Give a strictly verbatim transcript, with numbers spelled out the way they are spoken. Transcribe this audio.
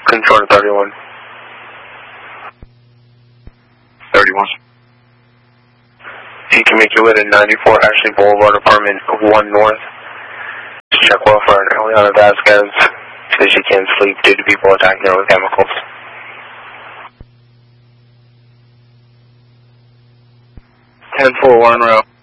Control to thirty-one. thirty-one. You can make your way to ninety-four Ashley Boulevard, apartment one north. Check well for Eliana Vasquez, says she can't sleep due to people attacking her with chemicals. ten four one row.